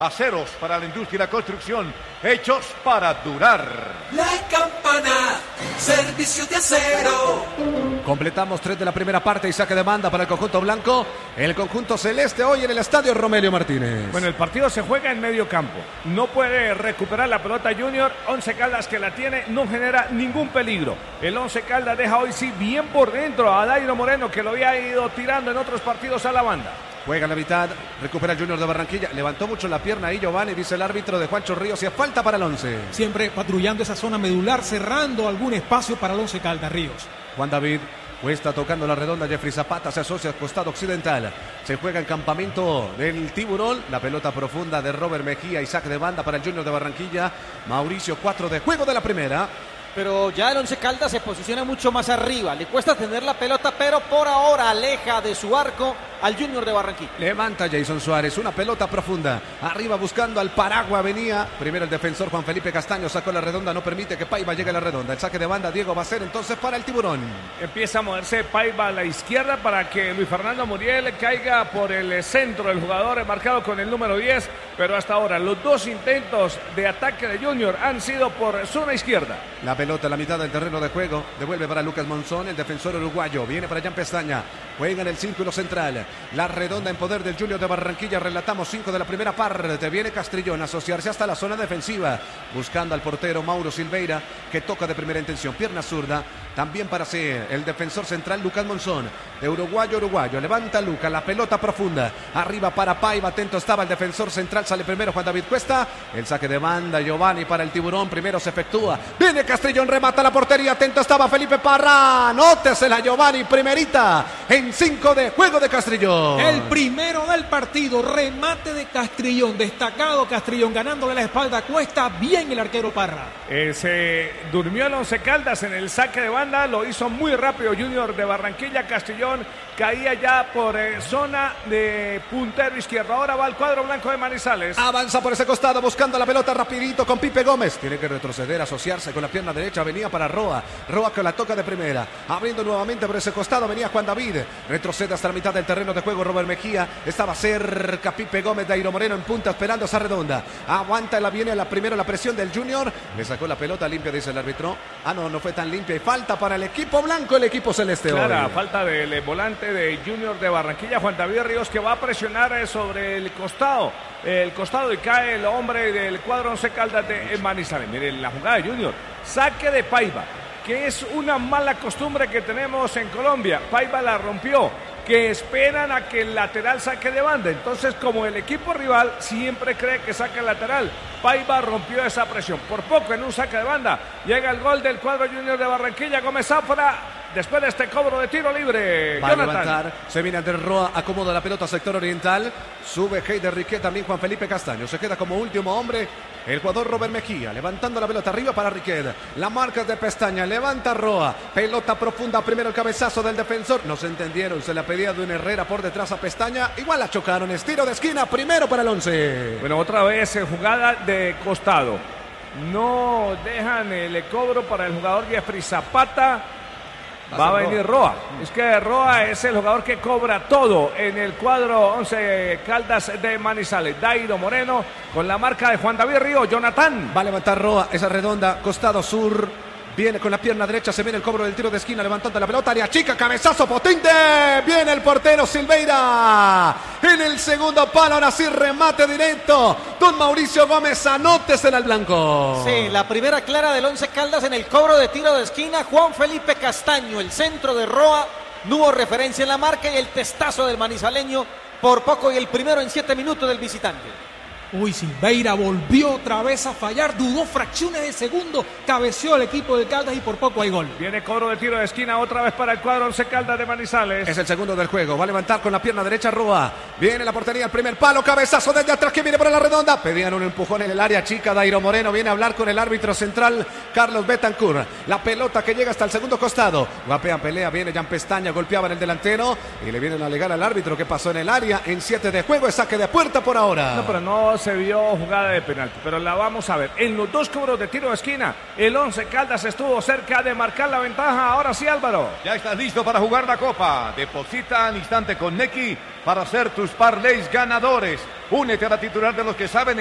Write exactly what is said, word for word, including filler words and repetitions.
Aceros para la industria y la construcción, hechos para durar. La Campana, servicio de acero. Completamos tres de la primera parte y saque de banda para el conjunto blanco. El conjunto celeste hoy en el estadio Romelio Martínez. Bueno, el partido se juega en medio campo. No puede recuperar la pelota Junior. Once Caldas que la tiene no genera ningún peligro. El Once Caldas deja hoy sí bien por dentro a Dairo Moreno, que lo había ido tirando en otros partidos a la banda. Juega la mitad, recupera el Junior de Barranquilla. Levantó mucho la pierna ahí Giovanni, dice el árbitro de Juancho Ríos. Y es falta para el once. Siempre patrullando esa zona medular, cerrando algún espacio para el Once Caldas, Ríos. Juan David Cuesta tocando la redonda. Jeffrey Zapata se asocia al costado occidental. Se juega en campamento del Tiburón. La pelota profunda de Robert Mejía y saque de banda para el Junior de Barranquilla. Mauricio, cuatro de juego de la primera. Pero ya el Once Caldas se posiciona mucho más arriba. Le cuesta tener la pelota, pero por ahora aleja de su arco al Junior de Barranquilla. Levanta Jason Suárez, una pelota profunda. Arriba buscando al Paragua, venía. Primero el defensor Juan Felipe Castaño sacó la redonda, no permite que Paiva llegue a la redonda. El saque de banda, Diego va a ser entonces para el Tiburón. Empieza a moverse Paiva a la izquierda para que Luis Fernando Muriel caiga por el centro. El jugador marcado con el número diez, pero hasta ahora los dos intentos de ataque de Junior han sido por zona izquierda. La pelota a la mitad del terreno de juego, devuelve para Lucas Monzón, el defensor uruguayo, viene para Jan Pestaña, juega en el círculo central, la redonda en poder del Junior de Barranquilla. Relatamos cinco de la primera parte, viene Castrillón a asociarse hasta la zona defensiva, buscando al portero Mauro Silveira, que toca de primera intención, pierna zurda, también para ser el defensor central Lucas Monzón, de uruguayo uruguayo, levanta Lucas, la pelota profunda, arriba para Paiva, atento estaba el defensor central, sale primero Juan David Cuesta, el saque de banda Giovanni para el Tiburón, primero se efectúa, viene Castrillón, remata la portería, atento estaba Felipe Parra, nótesela Giovanni, primerita en cinco de juego de Castrillón. El primero del partido, remate de Castrillón, destacado Castrillón, ganándole la espalda a Cuesta, bien el arquero Parra. Eh, se durmió el Once Caldas en el saque de banda, lo hizo muy rápido Junior de Barranquilla. Castrillón caía ya por eh, zona de puntero izquierdo, ahora va al cuadro blanco de Manizales. Avanza por ese costado buscando la pelota rapidito con Pipe Gómez, tiene que retroceder, asociarse con la pierna derecha, venía para Roa, Roa que la toca de primera, abriendo nuevamente por ese costado, venía Juan David, retrocede hasta la mitad del terreno de juego Robert Mejía, estaba cerca Pipe Gómez, Dairo Moreno en punta esperando esa redonda, aguanta, la viene la primera la presión del Junior, le sacó la pelota limpia, dice el árbitro, ah no, no fue tan limpia y falta para el equipo blanco, el equipo celeste. Clara, hoy. falta del volante de Junior de Barranquilla, Juan David Ríos, que va a presionar sobre el costado, el costado y cae el hombre del cuadro Once Caldas de Manizales. Miren la jugada de Junior, saque de Paiva, que es una mala costumbre que tenemos en Colombia. Paiva la rompió, que esperan a que el lateral saque de banda. Entonces, como el equipo rival siempre cree que saca el lateral, Paiva rompió esa presión. Por poco en un saque de banda llega el gol del cuadro Junior de Barranquilla. Gómez Zafra, después de este cobro de tiro libre. Va Jonathan. a levantar, se viene ante Roa, acomoda la pelota sector oriental, sube Heider Riquet, también Juan Felipe Castaño, se queda como último hombre el jugador Robert Mejía, levantando la pelota arriba para Riquet, la marca de Pestaña, levanta Roa, pelota profunda, primero el cabezazo del defensor, no se entendieron, se la pedía de un Herrera por detrás a Pestaña, igual la chocaron, estiro de esquina, primero para el once. Bueno, otra vez en jugada de costado, no dejan el cobro para el jugador Jeffrey Zapata. Va a venir Roa. Es que Roa es el jugador que cobra todo en el cuadro Once Caldas de Manizales. Dairo Moreno con la marca de Juan David Río. Jonathan. Va a levantar Roa, esa redonda, costado sur. Viene con la pierna derecha, se viene el cobro del tiro de esquina, levantando la pelota, área chica, cabezazo potente, viene el portero Silveira, en el segundo palo, ahora sí remate directo, don Mauricio Gómez, anótesela al blanco. Sí, la primera clara del Once Caldas en el cobro de tiro de esquina, Juan Felipe Castaño, el centro de Roa, no hubo referencia en la marca y el testazo del manizaleño, por poco y el primero en siete minutos del visitante. Uy, Silveira volvió otra vez a fallar, dudó fracciones de segundo, cabeció el equipo de Caldas y por poco hay gol. Viene cobro de tiro de esquina otra vez para el cuadro Once Caldas de Manizales. Es el segundo del juego, va a levantar con la pierna derecha Roa, viene la portería, el primer palo, cabezazo desde atrás que viene por la redonda, pedían un empujón en el área chica, Dairo Moreno viene a hablar con el árbitro central, Carlos Betancourt, la pelota que llega hasta el segundo costado, guapean pelea, viene Jan Pestaña, golpeaba en el delantero y le vienen a alegar al árbitro que pasó en el área, en siete de juego, es saque de puerta por ahora. No, pero no se vio jugada de penalti, pero la vamos a ver. En los dos cobros de tiro de esquina, el Once Caldas estuvo cerca de marcar la ventaja. Ahora sí, Álvaro. Ya estás listo para jugar la Copa. Deposita al instante con Nequi para hacer tus parlays ganadores. Únete a la titular de los que saben